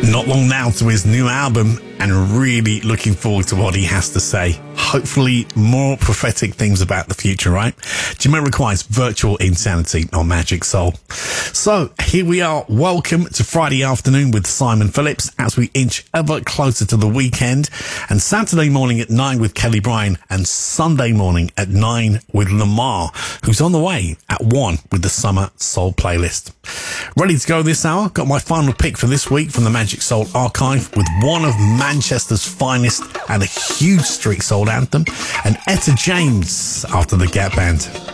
Not long now to his new album, and really looking forward to what he has to say. Hopefully more prophetic things about the future, right? Jamiroquai's Virtual Insanity on Magic Soul. So here we are. Welcome to Friday afternoon with Simon Phillips as we inch ever closer to the weekend, and Saturday morning at 9 with Kelly Bryan, and Sunday morning at 9 with Lamar, who's on the way at 1 with the Summer Soul playlist. Ready to go this hour? Got my final pick for this week from the Magic Soul archive with one of Manchester's finest and a huge street soul anthem, and Etta James after the Gap Band.